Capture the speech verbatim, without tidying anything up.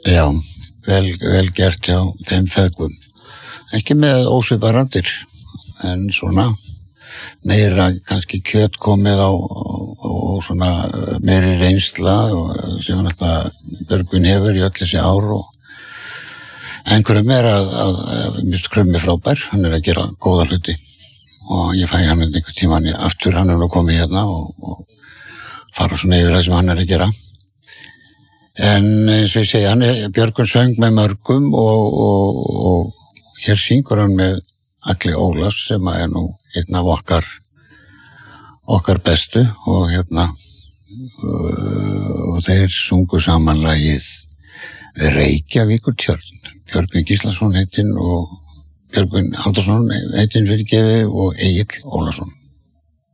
Já, vel, vel gert hjá þeim feðgum. Ekki með ósvipaðar raddir, en svona meira kannski kjöt komið á og svona meiri reynsla og sem náttúrulega Björgvin hefur í öll þessi ár og einhverju meira að, að, að mist Krummi frábær, hann er að gera góða hluti og ég fæ hann einhver tíma hann aftur, hann er nú komið hérna og, og fara svona yfir það sem hann er að gera. En eins og ég segi, hann er Björgvin söng með mörgum og, og, og hér syngur hann með Agli Ólafs sem er nú einn af okkar okkar bestu og hérna og þeir sungu saman lagið Reykjavíkurtjörn. Björgvin Gíslason heitinn og Björgvin Halldórsson heitinn fyrir gefi og Egill Ólafsson.